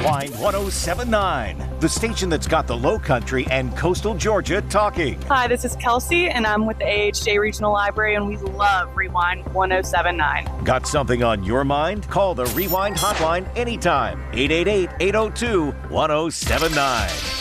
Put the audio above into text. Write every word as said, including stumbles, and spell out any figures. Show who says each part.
Speaker 1: Rewind one oh seven nine, the station that's got the Low Country and coastal Georgia talking.
Speaker 2: Hi, this is Kelsey, and I'm with the A H J Regional Library, and we love Rewind one oh seven nine.
Speaker 1: Got something on your mind? Call the Rewind hotline anytime. eight eight eight, eight oh two, one oh seven nine.